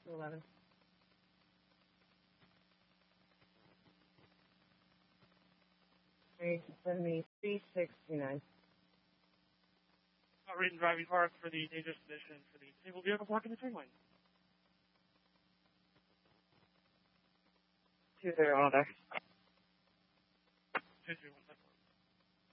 11. Send me 369. Reason driving car for the dangerous condition for the disabled vehicle blocking the train line. 231 there. 231.